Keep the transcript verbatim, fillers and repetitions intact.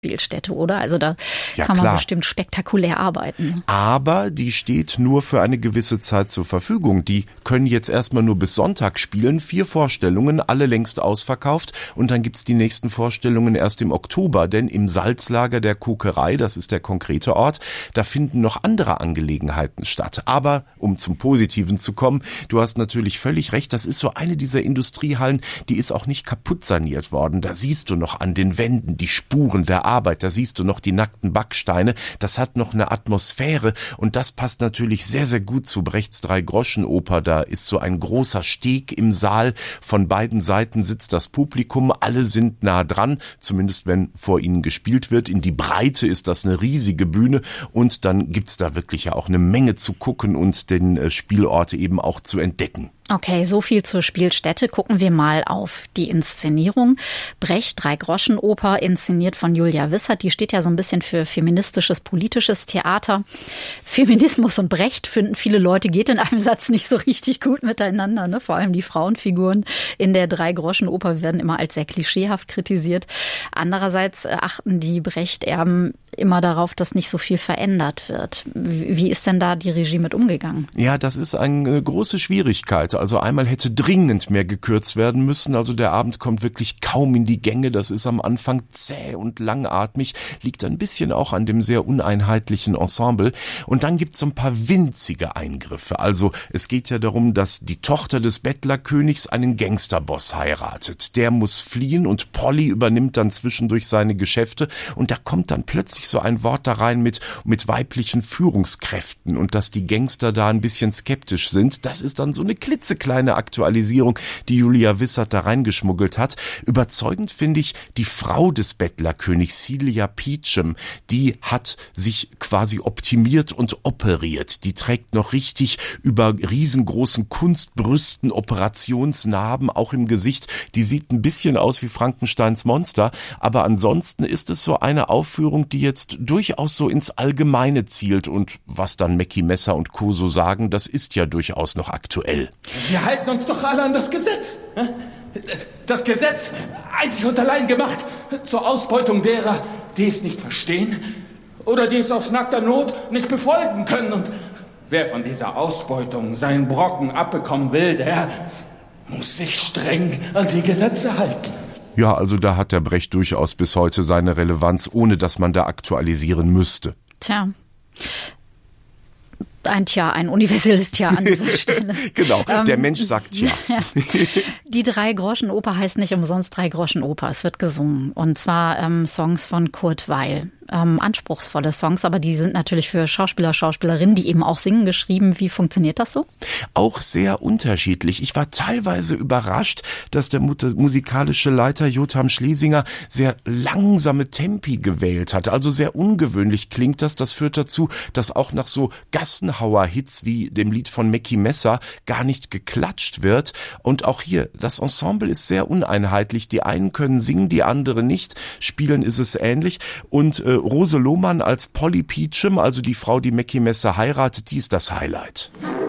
Spielstätte, oder? Also da ja, kann man klar. bestimmt spektakulär arbeiten. Aber die steht nur für eine gewisse Zeit zur Verfügung. Die können jetzt erstmal nur bis Sonntag spielen. Vier Vorstellungen, alle längst ausverkauft. Und dann gibt's die nächsten Vorstellungen erst im Oktober. Denn im Salzlager der Kokerei, das ist der konkrete Ort, da finden noch andere Angelegenheiten statt. Aber um zum Positiven zu kommen, du hast natürlich völlig recht, das ist so eine dieser Industriehallen, die ist auch nicht kaputt saniert worden. Da siehst du noch an den Wänden die Spuren der Arbeit, da siehst du noch die nackten Backsteine, das hat noch eine Atmosphäre und das passt natürlich sehr, sehr gut zu Brechts Drei-Groschen-Oper. Da ist so ein großer Steg im Saal, von beiden Seiten sitzt das Publikum, alle sind nah dran, zumindest wenn vor ihnen gespielt wird. In die Breite ist das eine riesige Bühne und dann gibt's da wirklich ja auch eine Menge zu gucken und den Spielorte eben auch zu entdecken. Okay, so viel zur Spielstätte. Gucken wir mal auf die Inszenierung. Brecht, Drei-Groschen-Oper, inszeniert von Julia Wissert. Die steht ja so ein bisschen für feministisches, politisches Theater. Feminismus und Brecht finden viele Leute, geht in einem Satz nicht so richtig gut miteinander, ne? Vor allem die Frauenfiguren in der Drei-Groschen-Oper werden immer als sehr klischeehaft kritisiert. Andererseits achten die Brecht-Erben immer darauf, dass nicht so viel verändert wird. Wie ist denn da die Regie mit umgegangen? Ja, das ist eine große Schwierigkeit. Also einmal hätte dringend mehr gekürzt werden müssen. Also der Abend kommt wirklich kaum in die Gänge. Das ist am Anfang zäh und langatmig. Liegt ein bisschen auch an dem sehr uneinheitlichen Ensemble. Und dann gibt's so ein paar winzige Eingriffe. Also es geht ja darum, dass die Tochter des Bettlerkönigs einen Gangsterboss heiratet. Der muss fliehen und Polly übernimmt dann zwischendurch seine Geschäfte. Und da kommt dann plötzlich so ein Wort da rein mit, mit weiblichen Führungskräften und dass die Gangster da ein bisschen skeptisch sind. Das ist dann so eine klitzekleine Aktualisierung, die Julia Wissert da reingeschmuggelt hat. Überzeugend finde ich die Frau des Bettlerkönigs, Celia Peachum. Die hat sich quasi optimiert und operiert. Die trägt noch richtig über riesengroßen Kunstbrüsten Operationsnarben, auch im Gesicht. Die sieht ein bisschen aus wie Frankensteins Monster, aber ansonsten ist es so eine Aufführung, die jetzt durchaus so ins Allgemeine zielt und was dann Mackie Messer und Co. so sagen, das ist ja durchaus noch aktuell. Wir halten uns doch alle an das Gesetz. Das Gesetz, einzig und allein gemacht zur Ausbeutung derer, die es nicht verstehen oder die es aus nackter Not nicht befolgen können. Und wer von dieser Ausbeutung seinen Brocken abbekommen will, der muss sich streng an die Gesetze halten. Ja, also da hat der Brecht durchaus bis heute seine Relevanz, ohne dass man da aktualisieren müsste. Tja. Ein Tja, ein universelles Tja an dieser Stelle. Genau, der ähm, Mensch sagt Tja. Ja. Die Drei-Groschen-Oper heißt nicht umsonst Drei-Groschen-Oper. Es wird gesungen. Und zwar ähm, Songs von Kurt Weill. Ähm, anspruchsvolle Songs, aber die sind natürlich für Schauspieler, Schauspielerinnen, die eben auch singen, geschrieben. Wie funktioniert das so? Auch sehr unterschiedlich. Ich war teilweise überrascht, dass der musikalische Leiter Jotham Schlesinger sehr langsame Tempi gewählt hat. Also sehr ungewöhnlich klingt das. Das führt dazu, dass auch nach so Gassenhauer-Hits wie dem Lied von Mackie Messer gar nicht geklatscht wird. Und auch hier, das Ensemble ist sehr uneinheitlich. Die einen können singen, die anderen nicht. Spielen ist es ähnlich. Und äh, Rose Lohmann als Polly Peachum, also die Frau, die Mackie Messer heiratet, die ist das Highlight.